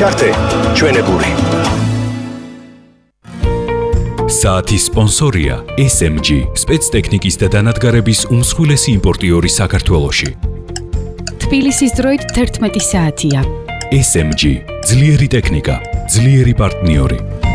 ჩართე ჩვენებური. საათის სპონსორია SMG, სპეცტექნიკის და დანადგარების უმსხვილესი იმპორტიორი საქართველოში. თბილისის დროით 11 საათია. SMG, ძლიერი ტექნიკა, ძლიერი პარტნიორი.